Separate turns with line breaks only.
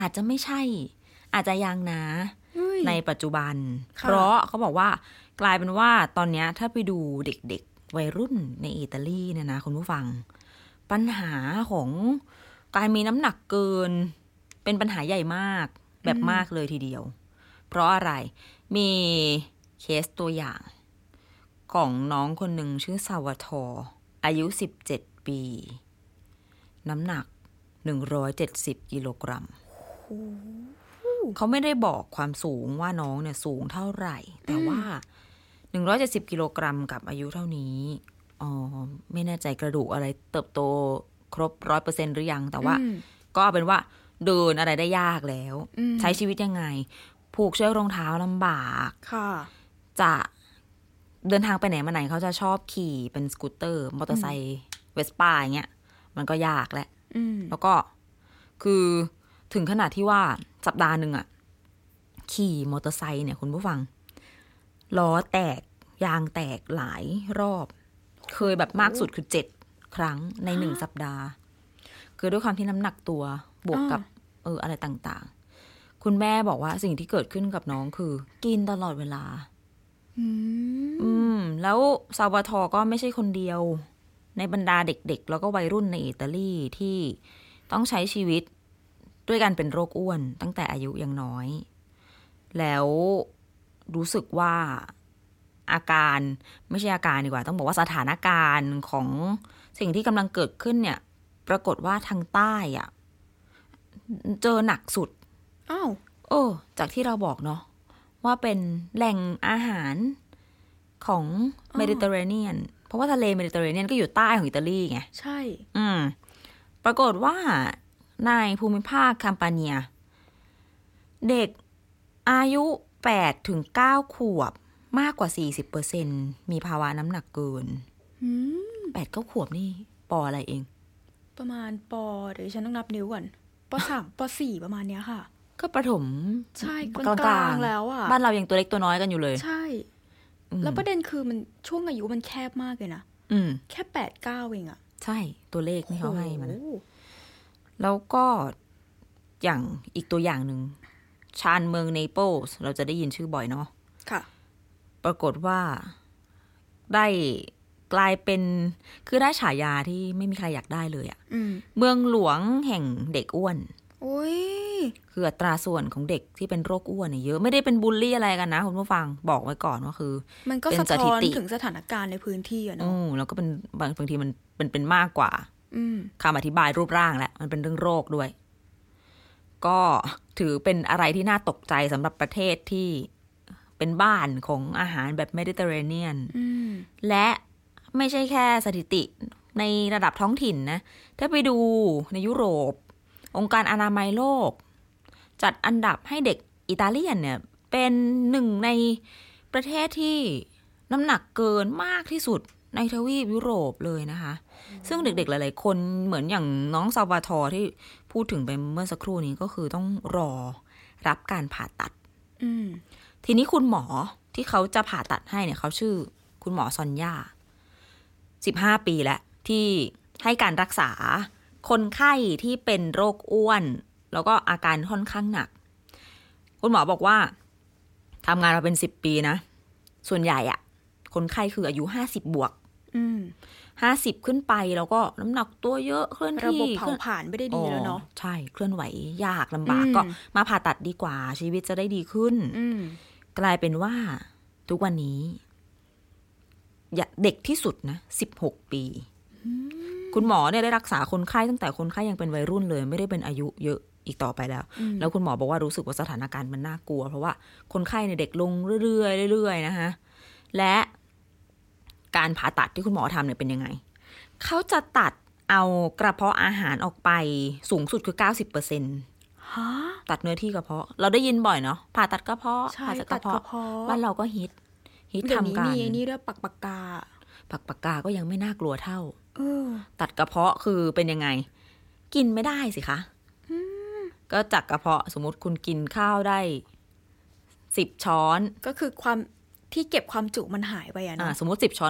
อาจจะไม่ใช่อาจจะยังนะในปัจจุบันเพ
ค่ะ
ราะเขาบอกว่ากลายเป็นว่าตอนเนี้ยถ้าไปดูเด็กๆวัยรุ่นในอิตาลีเนี่ยนะคุณผู้ฟังปัญหาของการมีน้ำหนักเกินเป็นปัญหาใหญ่มากแบบมากเลยทีเดียวเพราะอะไรมีเคสตัวอย่างของน้องคนหนึ่งชื่อซาวาทอร์อายุ17ปีน้ำหนัก170กิโลกรัมเขาไม่ได้บอกความสูงว่าน้องเนี่ยสูงเท่าไหร่แต่ว่า170กิโลกรัมกับอายุเท่านี้ไม่แน่ใจกระดูกอะไรเติบโตครบ 100% หรือยังแต่ว่าก็เอาเป็นว่าเดินอะไรได้ยากแล้วใช้ชีวิตยังไงผูกเชือกรองเท้าลำบากจะเดินทางไปไหนมาไหนเขาจะชอบขี่เป็นสกูตเตอร์มอเตอร์ไซค์เวสป้าอย่างเงี้ยมันก็ยากแหละแล้วก็คือถึงขนาดที่ว่าสัปดาห์หนึ่งอะขี่มอเตอร์ไซค์เนี่ยคุณผู้ฟังล้อแตกยางแตกหลายรอบเคยแบบมากสุดคือ7 ครั้งใน1 สัปดาห์คือด้วยความที่น้ำหนักตัวบวกกับอะไรต่างๆคุณแม่บอกว่าสิ่งที่เกิดขึ้นกับน้องคือกินตลอดเวลาแล้วซาวาทอร์ก็ไม่ใช่คนเดียวในบรรดาเด็กๆแล้วก็วัยรุ่นในอิตาลีที่ต้องใช้ชีวิตด้วยการเป็นโรคอ้วนตั้งแต่อายุยังน้อยแล้วรู้สึกว่าอาการไม่ใช่อาการดีกว่าต้องบอกว่าสถานการณ์ของสิ่งที่กำลังเกิดขึ้นเนี่ยปรากฏว่าทางใต้อ่ะเจอหนักสุดจากที่เราบอกเนาะว่าเป็นแหล่งอาหารของเมดิเตอร์เรเนียนเพราะว่าทะเลเมดิเตอร์เรเนียนก็อยู่ใต้ของอิตาลีไง
ใช่
ปรากฏว่าในภูมิภาคแคมปาเนียเด็กอายุ8 ถึง 9 ขวบมากกว่า 40% มีภาวะน้ำหนักเกิน8 9 ขวบนี่ปออะไรเอง
ประมาณปเดี๋ยวฉันต้องนับนิ้วก่อนป3ป4ประมาณเนี้ยค่ะ
ก็ประถม
ใช่กลางๆแล้วอ่ะ
บ้านเรายังตัวเล็กตัวน้อยกันอยู่เลย
ใช่แล้วประเด็นคือมันช่วงอายุมันแคบมากเลยนะแค่8 9เองอ่ะ
ใช่ตัวเลขนี่เขาให้มานะแล้วก็อย่างอีกตัวอย่างหนึ่งชานเมืองเนเปิลส์เราจะได้ยินชื่อบ่อยเนาะ
ค่ะ
ปรากฏว่าได้กลายเป็นคือได้ฉายาที่ไม่มีใครอยากได้เลยอะเมืองหลวงแห่งเด็กอ้วนคืออัตราส่วนของเด็กที่เป็นโรคอ้วนเนี่ยเยอะไม่ได้เป็นบูลลี่อะไรกันนะคุณผู้ฟังบอกไว้ก่อนว่าคือ
มันก็สะท้อนถึงสถานการณ์ในพื้นที่อะเนาะ
แล้วก็เป็นบางทีมันเป็นมากกว่าคำอธิบายรูปร่างแหละมันเป็นเรื่องโรคด้วยก็ถือเป็นอะไรที่น่าตกใจสำหรับประเทศที่เป็นบ้านของอาหารแบบเมดิเตอร์เรเนียนและไม่ใช่แค่สถิติในระดับท้องถิ่นนะถ้าไปดูในยุโรปองค์การอนามัยโลกจัดอันดับให้เด็กอิตาเลียนเนี่ยเป็นหนึ่งในประเทศที่น้ำหนักเกินมากที่สุดในทวีปยุโรปเลยนะคะซึ่งเด็กๆหลายๆคนเหมือนอย่างน้องซาวาทอร์ที่พูดถึงไปเมื่อสักครู่นี้ก็คือต้องรอรับการผ่าตัดทีนี้คุณหมอที่เขาจะผ่าตัดให้เนี่ยเขาชื่อคุณหมอซอนย่า15 ปีแล้วที่ให้การรักษาคนไข้ที่เป็นโรคอ้วนแล้วก็อาการค่อนข้างหนักคุณหมอบอกว่าทำงานมาเป็น10 ปีนะส่วนใหญ่อะคนไข้คืออายุ50 บวก50ขึ้นไปแล้วก็น้ำหนักตัวเยอะเคลื่อนที่
ระบบเผาผลาญไม่ได้ดีแล้วเนาะ
ใช่เคลื่อนไหวยากลำบากก็มาผ่าตัดดีกว่าชีวิตจะได้ดีขึ้นกลายเป็นว่าทุกวันนี้เด็กที่สุดนะ16 ปีคุณหมอเนี่ยได้รักษาคนไข้ตั้งแต่คนไข้ยังเป็นวัยรุ่นเลยไม่ได้เป็นอายุเยอะอีกต่อไปแล้วคุณหมอบอกว่ารู้สึกว่าสถานการณ์มันน่ากลัวเพราะว่าคนไข้เนี่ยเด็กลงเรื่อยๆนะคะและการผ่าตัดที่คุณหมอทำเนี่ยเป็นยังไงเขาจะตัดเอากระเพาะอาหารออกไปสูงสุดคือ 90%ตัดเนื้อที่กระเพาะเราได้ยินบ่อยเนาะผ่าตัดกระเพาะผ่าตัดกระเพาะบ้านเราก็ฮิตทำกัน
มีนี่ด้วยปักปาก
กาก็ยังไม่น่ากลัวเท่าตัดกระเพาะคือเป็นยังไงกินไม่ได้สิคะก็จากกระเพาะสมมติคุณกินข้าวได้10 ช้อน
ก็คือความที่เก็บความจุมันหายไปอะเนาะ
สมมติ10 ช้อน